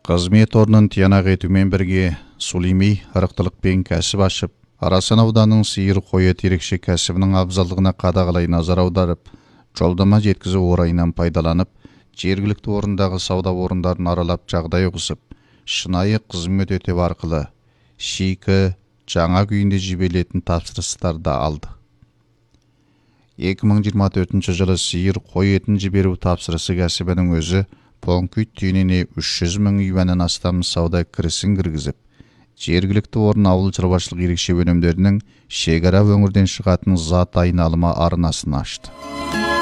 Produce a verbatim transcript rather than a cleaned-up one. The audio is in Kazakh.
Қызмет орнын тиянақ етумен бірге Сулейми ырықтылықпен кәсіп ашып, Арасан ауданының сиыр қой еті ерекше кәсібінің абзалдығына қадағалай назар аударып, жолдама жеткізу орайынан пайдаланып, жергілікті орындағы сауда орындарын аралап жағдай ұғысып, шынайы қызмет өтеп арқылы шикі жаңа күйінде жіберілетін тапсырыстарды алды. екі мың жиырма төртінші жылы сиыр қой етін жіберу тапсырысы кәсібінің өзі Понкүйт түйініне үш жүз мың юаннан астам сауда кірісін кіргізіп, жергілікті орын ауыл шаруашылық ерекше өнімдерінің шекара өңірден шығатын зат айналымы арнасын ашты.